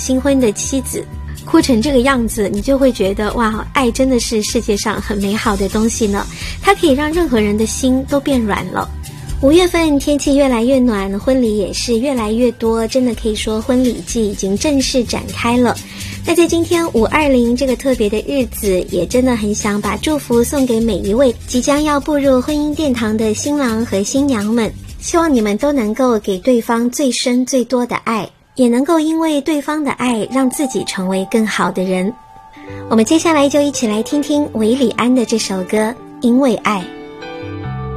新婚的妻子哭成这个样子，你就会觉得哇，爱真的是世界上很美好的东西呢，它可以让任何人的心都变软了。5月份天气越来越暖，婚礼也是越来越多，真的可以说婚礼季已经正式展开了。那在今天520这个特别的日子，也真的很想把祝福送给每一位即将要步入婚姻殿堂的新郎和新娘们，希望你们都能够给对方最深最多的爱，也能够因为对方的爱让自己成为更好的人。我们接下来就一起来听听韦礼安的这首歌《因为爱》。